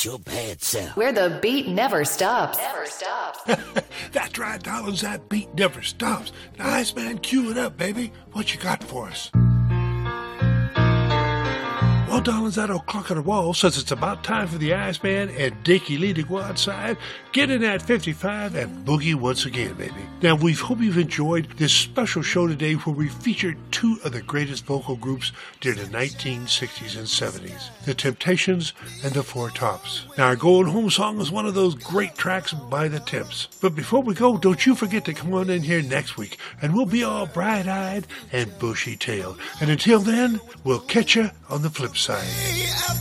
not your bad self. Where the beat never stops. That's right, darlings. That beat never stops. Now, Iceman, cue it up, baby. What you got for us? Well, darlings, that old clock on the wall says it's about time for the Iceman and Dickie Lee to go outside, get in that 55, and boogie once again, baby. Now, we hope you've enjoyed this special show today where we featured two of the greatest vocal groups during the 1960s and 70s, The Temptations and the Four Tops. Now, our Going Home song is one of those great tracks by the Temps. But before we go, don't you forget to come on in here next week, and we'll be all bright-eyed and bushy-tailed. And until then, we'll catch you on the flip side.